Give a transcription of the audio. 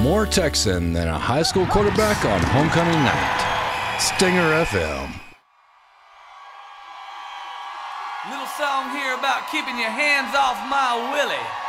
more Texan than a high school quarterback on homecoming night. Stinger FM. Little song here about keeping your hands off my Willie.